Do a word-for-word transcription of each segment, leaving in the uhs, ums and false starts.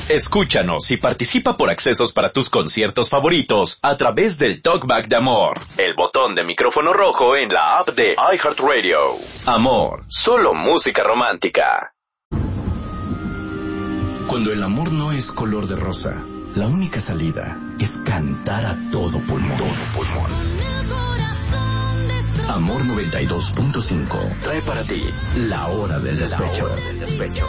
Escúchanos y participa por accesos para tus conciertos favoritos a través del Talkback de Amor, el botón de micrófono rojo en la app de iHeartRadio. Amor, solo música romántica. Cuando el amor no es color de rosa, la única salida es cantar a todo pulmón. Todo pulmón. Amor noventa y dos punto cinco trae para ti La Hora del Despecho. La Hora del Despecho.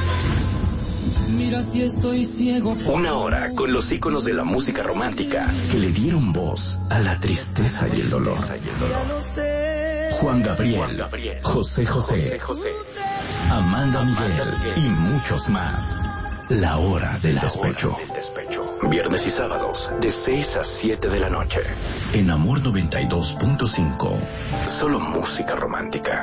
Mira si estoy ciego. Una hora con los íconos de la música romántica que le dieron voz a la tristeza y el dolor. Juan Gabriel, José José, Amanda Miguel y muchos más. La Hora del Despecho. Viernes y sábados de seis a siete de la noche. En Amor noventa y dos punto cinco. Solo música romántica.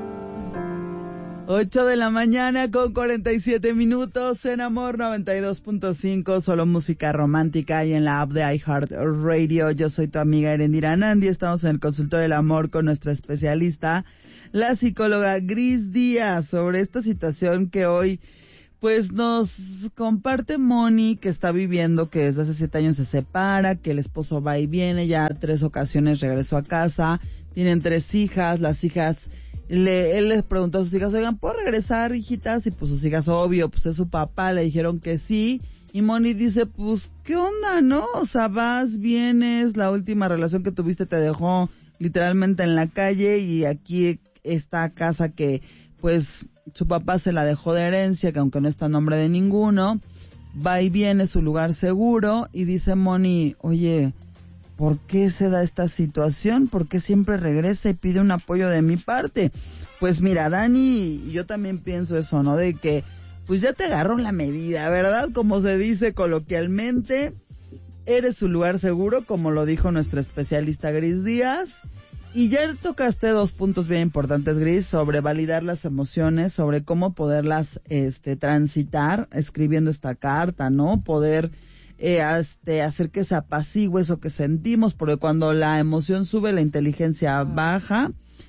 ocho de la mañana con cuarenta y siete minutos en Amor noventa y dos punto cinco, solo música romántica y en la app de iHeartRadio. Yo soy tu amiga Erendira Nandi, estamos en el consultorio del amor con nuestra especialista, la psicóloga Gris Díaz, sobre esta situación que hoy pues nos comparte Moni, que está viviendo, que desde hace siete años se separa, que el esposo va y viene, ya tres ocasiones regresó a casa, tienen tres hijas, las hijas... Le, él les preguntó a sus hijas, oigan, ¿puedo regresar, hijitas? Y pues sus hijas, obvio, pues es su papá, le dijeron que sí. Y Moni dice, pues, ¿qué onda, no? O sea, vas, vienes, la última relación que tuviste te dejó literalmente en la calle y aquí esta casa que, pues, su papá se la dejó de herencia, que aunque no está a nombre de ninguno, va y viene, su lugar seguro. Y dice Moni, oye, ¿por qué se da esta situación? ¿Por qué siempre regresa y pide un apoyo de mi parte? Pues mira, Dani, y yo también pienso eso, ¿no? De que, pues ya te agarró la medida, ¿verdad? Como se dice coloquialmente, eres su lugar seguro, como lo dijo nuestra especialista Gris Díaz. Y ya tocaste dos puntos bien importantes, Gris, sobre validar las emociones, sobre cómo poderlas este, transitar, escribiendo esta carta, ¿no? Poder... Eh, este, hacer que se apacigüe eso que sentimos, porque cuando la emoción sube, la inteligencia baja.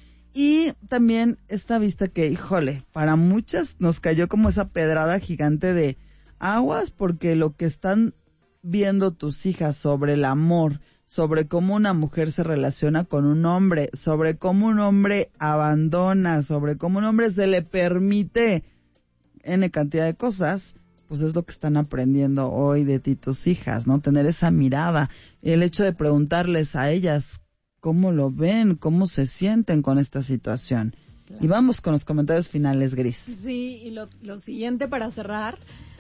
Y también esta vista que, híjole, para muchas nos cayó como esa pedrada gigante de aguas, porque lo que están viendo tus hijas sobre el amor, sobre cómo una mujer se relaciona con un hombre, sobre cómo un hombre abandona, sobre cómo un hombre se le permite N cantidad de cosas, pues es lo que están aprendiendo hoy de ti tus hijas, ¿no? Tener esa mirada, el hecho de preguntarles a ellas cómo lo ven, cómo se sienten con esta situación. Claro. Y vamos con los comentarios finales, Gris. Sí, y lo, lo siguiente para cerrar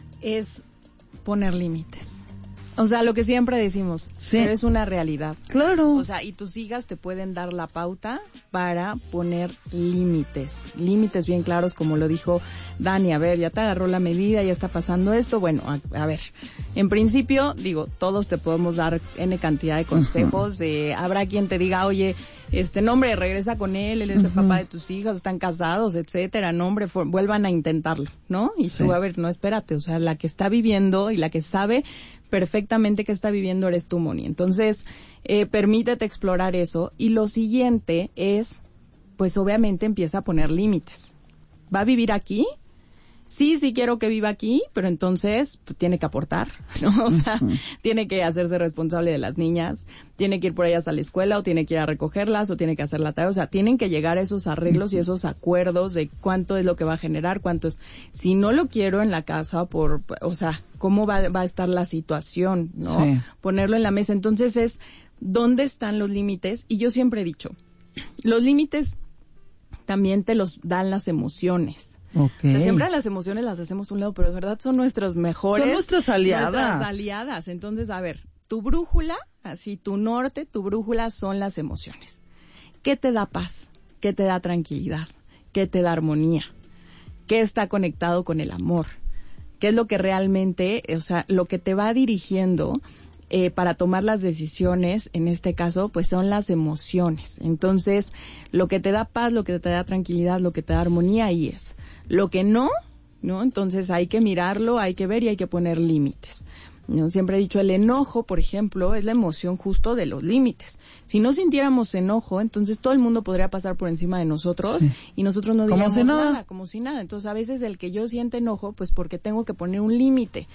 es poner límites. O sea, lo que siempre decimos, sí, pero es una realidad. Claro. O sea, y tus hijas te pueden dar la pauta para poner límites. Límites bien claros, como lo dijo Dani. A ver, ya te agarró la medida, ya está pasando esto. Bueno, a, a ver, en principio, digo, todos te podemos dar N cantidad de consejos. Uh-huh. Eh, habrá quien te diga, oye, este, no, hombre, regresa con él, él es uh-huh. el papá de tus hijos, están casados, etcétera. No, hombre, for, vuelvan a intentarlo, ¿no? Y sí. tú, a ver, no, espérate. O sea, la que está viviendo y la que sabe perfectamente que está viviendo eres tú, Moni. Entonces, eh, permítete explorar eso. Y lo siguiente es, pues obviamente empieza a poner límites. ¿Va a vivir aquí? Sí, sí quiero que viva aquí, pero entonces pues, tiene que aportar, ¿no? O sea, uh-huh. tiene que hacerse responsable de las niñas, tiene que ir por ellas a la escuela, o tiene que ir a recogerlas, o tiene que hacer la tarea. O sea, tienen que llegar a esos arreglos uh-huh. y esos acuerdos de cuánto es lo que va a generar, cuánto es. Si no lo quiero en la casa, por, o sea, cómo va, va a estar la situación, ¿no? Sí. Ponerlo en la mesa. Entonces es, ¿dónde están los límites? Y yo siempre he dicho, los límites también te los dan las emociones. Okay. O sea, siempre las emociones las hacemos a un lado, pero de verdad son nuestros mejores. Son nuestras aliadas. Nuestras aliadas. Entonces, a ver, tu brújula, así tu norte, tu brújula son las emociones. ¿Qué te da paz? ¿Qué te da tranquilidad? ¿Qué te da armonía? ¿Qué está conectado con el amor? ¿Qué es lo que realmente, o sea, lo que te va dirigiendo eh, para tomar las decisiones, en este caso, pues son las emociones. Entonces, lo que te da paz, lo que te da tranquilidad, lo que te da armonía, ahí es. Lo que no, ¿no? Entonces hay que mirarlo, hay que ver y hay que poner límites. ¿No? Siempre he dicho, el enojo, por ejemplo, es la emoción justo de los límites. Si no sintiéramos enojo, entonces todo el mundo podría pasar por encima de nosotros sí. y nosotros no diríamos como si nada. nada, como si nada. Entonces a veces el que yo siente enojo, pues porque tengo que poner un límite.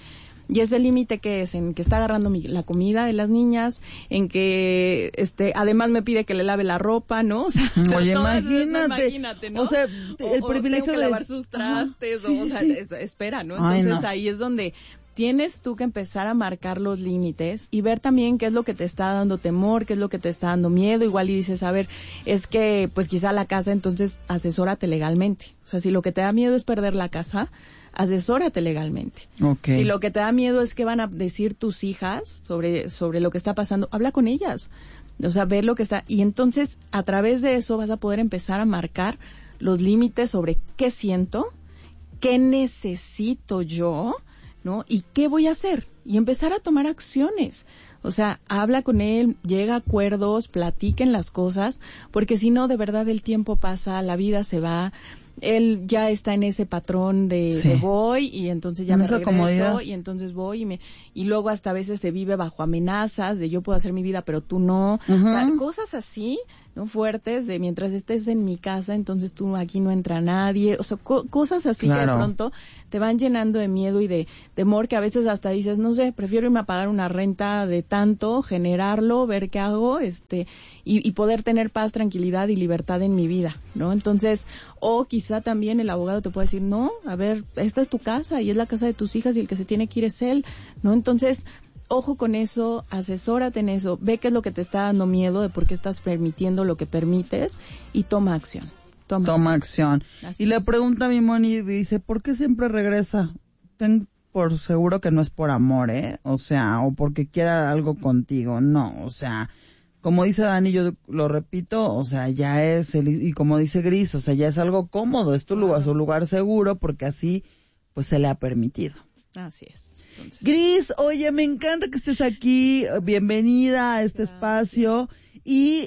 ¿Y ese límite qué es? En que está agarrando mi, la comida de las niñas, en que este además me pide que le lave la ropa, ¿no? O sea, oye, imagínate, imagínate, ¿no? O sea, el o, privilegio o tengo que de lavar sus trastes, Ajá, o, sí, o sea, sí. es, espera, ¿no? Entonces Ay, no. ahí es donde tienes tú que empezar a marcar los límites y ver también qué es lo que te está dando temor, qué es lo que te está dando miedo. Igual y dices, a ver, es que pues quizá la casa, entonces asesórate legalmente. O sea, si lo que te da miedo es perder la casa, asesórate legalmente. Okay. Si lo que te da miedo es que van a decir tus hijas sobre, sobre lo que está pasando, habla con ellas. O sea, ver lo que está. Y entonces, a través de eso vas a poder empezar a marcar los límites sobre qué siento, qué necesito yo, ¿no? ¿Y qué voy a hacer? Y empezar a tomar acciones. O sea, habla con él, llega a acuerdos, platiquen las cosas, porque si no, de verdad el tiempo pasa, la vida se va, él ya está en ese patrón de, sí. de voy y entonces ya en me esa regreso comodidad. Y entonces voy y me y luego hasta a veces se vive bajo amenazas de yo puedo hacer mi vida pero tú no. Uh-huh. O sea, cosas así, ¿no? Fuertes de mientras estés en mi casa, entonces tú aquí no entra nadie. O sea, co- cosas así claro. que de pronto te van llenando de miedo y de temor que a veces hasta dices, no sé, prefiero irme a pagar una renta de tanto, generarlo, ver qué hago, este, y, y poder tener paz, tranquilidad y libertad en mi vida, ¿no? Entonces, o quizá también el abogado te puede decir, no, a ver, esta es tu casa y es la casa de tus hijas y el que se tiene que ir es él, ¿no? Entonces, ojo con eso, asesórate en eso, ve qué es lo que te está dando miedo, de por qué estás permitiendo lo que permites y toma acción. Toma, toma acción. acción. Y es. Le pregunta a mi Moni, dice, ¿por qué siempre regresa? Ten por seguro que no es por amor, ¿eh? O sea, o porque quiera algo contigo, no, o sea, como dice Dani, yo lo repito, o sea, ya es, el, y como dice Gris, o sea, ya es algo cómodo, es tu claro. lugar, su lugar seguro, porque así, pues se le ha permitido. Así es. Entonces. Gris, oye, me encanta que estés aquí, bienvenida a este Gracias. espacio, y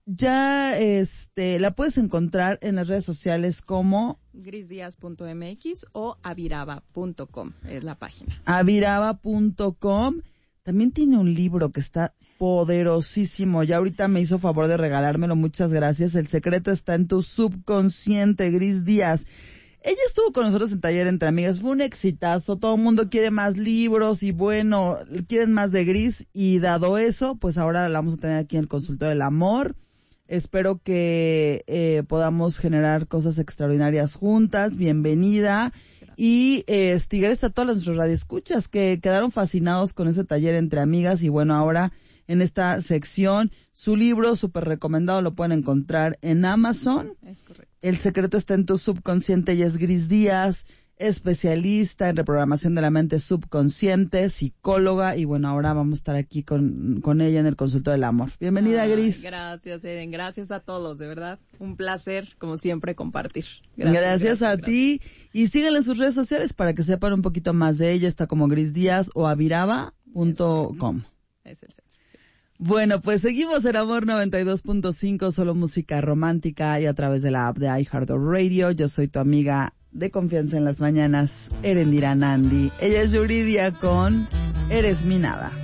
ya este la puedes encontrar en las redes sociales como grisdias punto m x o aviraba punto com es la página. aviraba punto com. También tiene un libro que está poderosísimo. Ya ahorita me hizo favor de regalármelo, muchas gracias. El secreto está en tu subconsciente, Gris Díaz. Ella estuvo con nosotros en Taller Entre Amigas, fue un exitazo, todo el mundo quiere más libros y bueno, quieren más de Gris y dado eso, pues ahora la vamos a tener aquí en el Consultorio del Amor. Espero que eh, podamos generar cosas extraordinarias juntas. Bienvenida. Y eh, gracias a todos nuestros radioescuchas que quedaron fascinados con ese Taller Entre Amigas. Y bueno, ahora en esta sección, su libro súper recomendado lo pueden encontrar en Amazon. Es correcto. El secreto está en tu subconsciente y es Gris Díaz, especialista en reprogramación de la mente subconsciente, psicóloga, y bueno, ahora vamos a estar aquí con, con ella en el Consultorio del Amor. Bienvenida, Ay, Gris. Gracias, Eden, gracias a todos, de verdad, un placer, como siempre, compartir. Gracias, gracias, gracias a gracias. ti, y síganle en sus redes sociales para que sepan un poquito más de ella, está como Gris Díaz o aviraba punto com. Es el secreto. Bueno, pues seguimos en Amor noventa y dos punto cinco, solo música romántica y a través de la app de iHeartRadio. Yo soy tu amiga de confianza en las mañanas, Erendira Nandi. Ella es Yuridia con Eres mi nada.